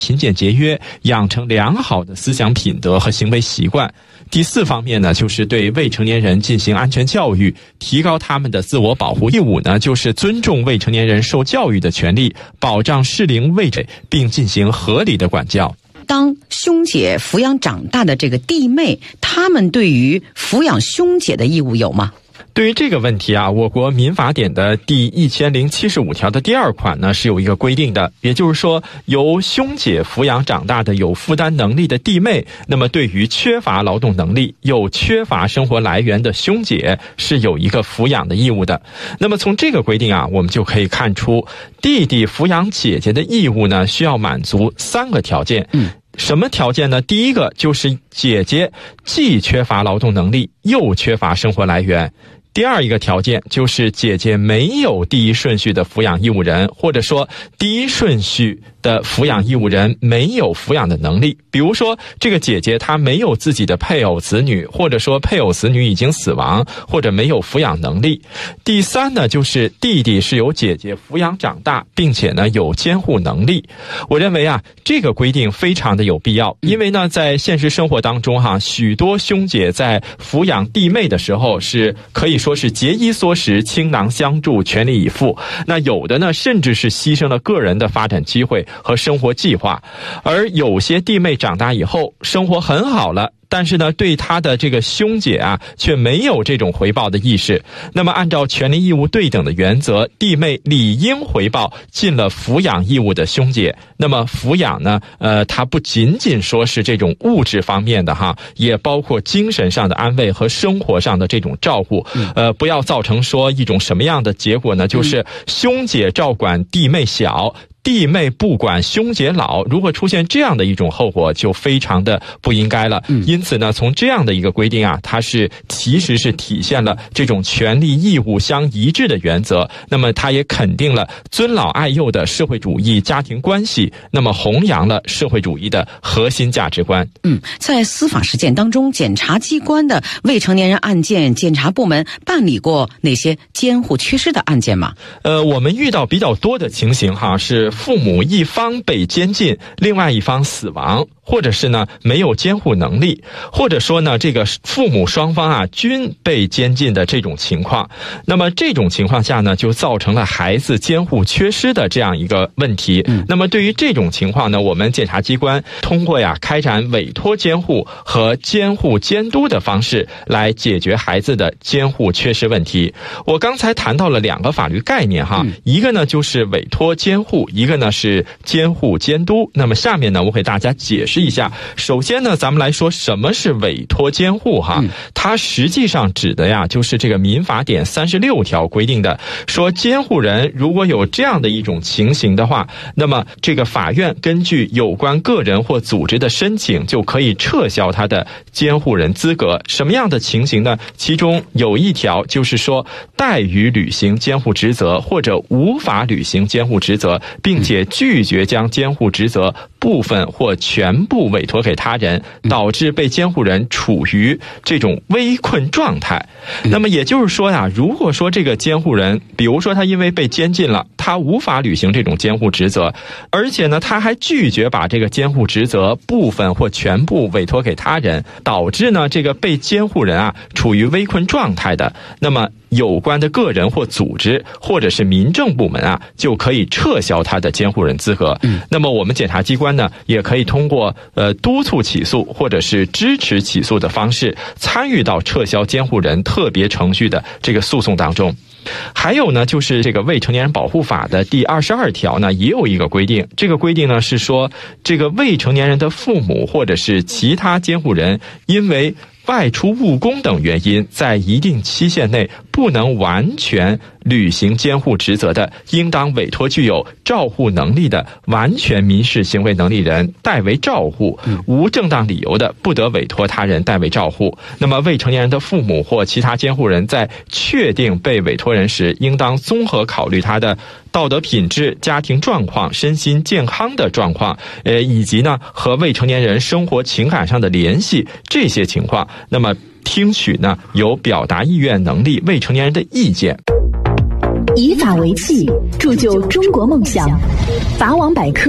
勤俭节约，养成良好的思想品德和行为习惯。第4方面呢，就是对未成年人进行安全教育，提高他们的自我保护。第5呢，就是尊重未成年人受教育的权利，保障适龄未成，并进行合理的管教。 当兄姐抚养长大的这个弟妹，他们对于抚养兄姐的义务有吗？ 对于这个问题啊，我国民法典的第1075条的第2款呢是有一个规定的，也就是说，由兄姐抚养长大的有负担能力的弟妹，那么对于缺乏劳动能力又缺乏生活来源的兄姐是有一个抚养的义务的。那么从这个规定啊，我们就可以看出，弟弟抚养姐姐的义务呢，需要满足3个条件。什么条件呢？第一个就是姐姐既缺乏劳动能力，又缺乏生活来源。第二一个条件就是姐姐没有第一顺序的抚养义务人，或者说第一顺序的抚养义务人没有抚养的能力。比如说这个姐姐她没有自己的配偶子女，或者说配偶子女已经死亡，或者没有抚养能力。第3呢，就是弟弟是由姐姐抚养长大，并且呢有监护能力。我认为啊，这个规定非常的有必要，因为呢在现实生活当中许多兄姐在抚养弟妹的时候是可以说是节衣缩食、倾囊相助、全力以赴。那有的呢甚至是牺牲了个人的发展机会和生活计划。而有些弟妹长大以后生活很好了，但是呢对他的这个兄姐啊却没有这种回报的意识。那么按照权利义务对等的原则，弟妹理应回报尽了抚养义务的兄姐。那么抚养呢它不仅仅说是这种物质方面的也包括精神上的安慰和生活上的这种照顾。不要造成说一种什么样的结果呢？就是兄姐照管弟妹小，弟妹不管兄姐老。如果出现这样的一种后果，就非常的不应该了。因此呢，从这样的一个规定啊，它其实是体现了这种权利义务相一致的原则。那么它也肯定了尊老爱幼的社会主义家庭关系，那么弘扬了社会主义的核心价值观。 在司法实践当中，检察机关的未成年人案件检察部门办理过哪些监护缺失的案件吗？ 我们遇到比较多的情形是父母一方被监禁，另外一方死亡，或者是呢没有监护能力，或者说呢这个父母双方均被监禁的这种情况。那么这种情况下呢，就造成了孩子监护缺失的这样一个问题。那么对于这种情况呢，我们检察机关通过开展委托监护和监护监督的方式来解决孩子的监护缺失问题。我刚才谈到了2个法律概念一个呢就是委托监护，一个呢是监护监督。那么下面呢我给大家解释一下。首先呢，咱们来说什么是委托监护它实际上指的就是这个民法典36条规定的，说监护人如果有这样的一种情形的话，那么这个法院根据有关个人或组织的申请，就可以撤销他的监护人资格。什么样的情形呢？其中有一条就是说，怠于履行监护职责或者无法履行监护职责，并且拒绝将监护职责部分或全部委托给他人，导致被监护人处于这种危困状态。那么也就是说如果说这个监护人，比如说他因为被监禁了，他无法履行这种监护职责，而且呢他还拒绝把这个监护职责部分或全部委托给他人，导致呢这个被监护人处于危困状态的，那么有关的个人或组织或者是民政部门就可以撤销他的监护人资格。那么我们检察机关呢，也可以通过督促起诉或者是支持起诉的方式，参与到撤销监护人特别程序的这个诉讼当中。还有呢，就是这个未成年人保护法的第22条呢，也有一个规定。这个规定呢是说，这个未成年人的父母或者是其他监护人，因为外出务工等原因，在一定期限内不能完全履行监护职责的，应当委托具有照护能力的完全民事行为能力人代为照护，无正当理由的不得委托他人代为照护。那么未成年人的父母或其他监护人在确定被委托人时，应当综合考虑他的道德品质、家庭状况、身心健康的状况，以及呢和未成年人生活情感上的联系，这些情况，那么听取呢有表达意愿能力未成年人的意见。 以法为器，铸就中国梦想。法网百科